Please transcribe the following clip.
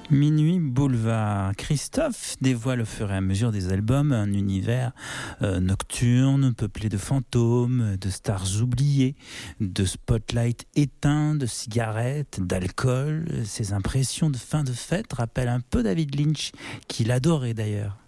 Minuit Boulevard. Christophe dévoile au fur et à mesure des albums un univers nocturne, peuplé de fantômes, de stars oubliées, de spotlights éteints, de cigarettes, d'alcool. Ses impressions de fin de fête rappellent un peu David Lynch, qu'il adorait d'ailleurs.